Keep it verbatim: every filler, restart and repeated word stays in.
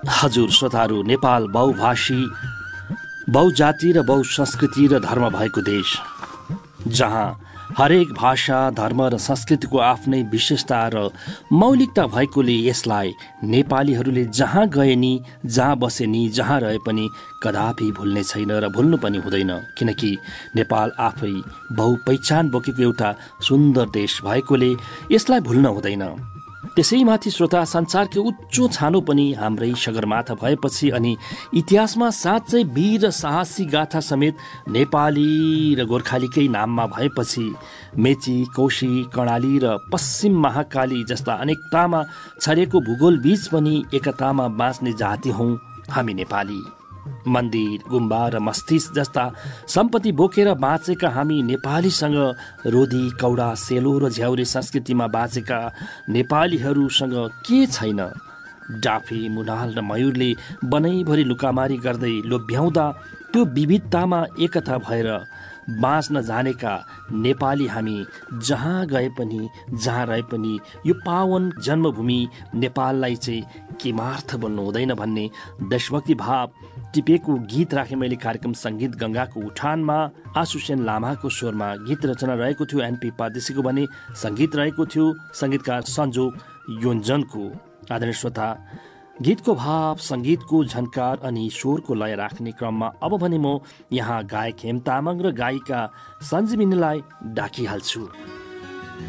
हजुर श्रोताहरू, नेपाल बहुभाषी, बहुजाति र बहुसंस्कृति र धर्म भएको देश, जहाँ हरेक भाषा, धर्म र संस्कृतिको आफ्नै विशेषता र मौलिकता भएकोले यसलाई नेपालीहरूले जहाँ गए नि, जहाँ बसे नि, जहाँ रहे पनि कदापि भुल्ने छैन र भुल्नु पनि हुँदैन। किनकि नेपाल आफै बहुपहिचान बोकेको एउटा सुन्दर देश भएकोले यसलाई भुल्न हुँदैन। त्यसैमाथि श्रोता, संसारको उच्चो छानो पनि हाम्रै सगरमाथा भएपछि अनि इतिहासमा साँच्चै वीर र साहसी गाथा समेत नेपाली र गोर्खालीकै नाममा भएपछि मेची, कोशी, कर्णाली र पश्चिम महाकाली जस्ता अनेकतामा छरिएको भूगोल बीच पनि एकतामा बाँच्ने जाति हौँ हामी नेपाली। मन्दिर, गुम्बा र मस्जिद जस्ता सम्पत्ति बोकेर बाँचेका हामी नेपालीसँग रोदी, कौडा, सेलो र झ्याउरे संस्कृतिमा बाँचेका नेपालीहरूसँग के छैन? डाफे, मुनाल र मयूरले बनैभरि लुकामारी गर्दै लोभ्याउँदा त्यो विविधतामा एकता भएर बाँच्न जानेका नेपाली हामी जहाँ गए पनि, जहाँ रहे पनि यो पावन जन्मभूमि नेपाललाई चाहिँ केमार्थ बोल्नु हुँदैन भन्ने देशभक्ति भाव टिपेको गीत राखेँ मैले कार्यक्रम सङ्गीत गङ्गाको उठानमा। आशुसेन लामाको स्वरमा गीत रचना रहेको थियो, एनपी पादेशीको भने सङ्गीत रहेको थियो सङ्गीतकार सञ्जोग योन्जनको। आदरणीय श्रोता, गीतको भाव, सङ्गीतको झन्कार अनि स्वरको लय राख्ने क्रममा अब भने म यहाँ गायक हेम तामाङ र गायिका सञ्जीवनीलाई डाकिहाल्छु।